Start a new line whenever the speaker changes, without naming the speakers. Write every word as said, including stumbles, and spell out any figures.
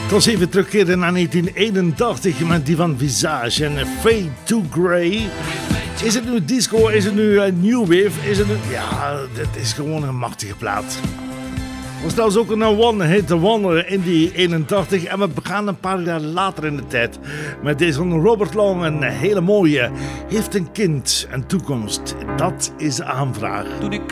Kon ze even terugkeren naar negentien eenentachtig met die van Visage en Fade to Grey. Is het nu disco? Is het nu uh, new wave? Is het nu... Ja, dit is gewoon een machtige plaat. Er was trouwens ook een One Hit Wonder in die eenentachtig. En we gaan een paar jaar later in de tijd met deze van Robert Long. Een hele mooie. Heeft een kind, een toekomst. Dat is de aanvraag. Toen ik